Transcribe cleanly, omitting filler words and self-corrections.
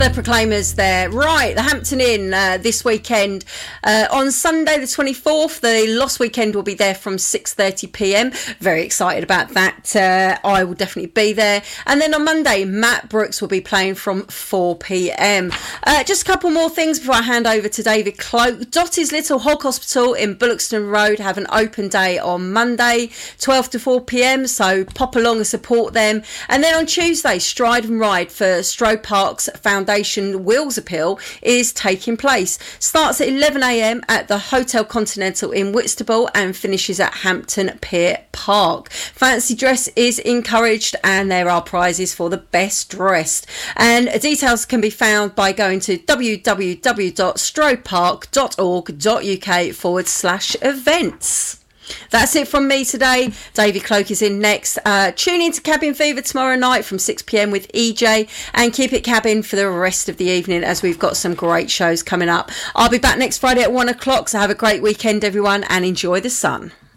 the Proclaimers there. Right, the Hampton Inn this weekend. On Sunday the 24th, the Lost Weekend will be there from 6:30pm. Very excited about that. I will definitely be there. And then on Monday, Matt Brooks will be playing from 4pm. Just a couple more things before I hand over to David Cloak. Dottie's Little Hog Hospital in Bullockston Road have an open day on Monday, 12 to 4pm, so pop along and support them. And then on Tuesday, Stride and Ride for Stroh Park's Foundation Wills Appeal is taking place. Starts at 11am at the Hotel Continental in Whitstable and finishes at Hampton Pier Park. Fancy dress is encouraged and there are prizes for the best dressed. And details can be found by going to www.strohpark.org.uk/events. That's it from me today. David Cloak is in next. Tune in to Cabin Fever tomorrow night from 6pm with EJ, and keep it cabin for the rest of the evening as we've got some great shows coming up. I'll be back next Friday at 1 o'clock, so have a great weekend everyone and enjoy the sun.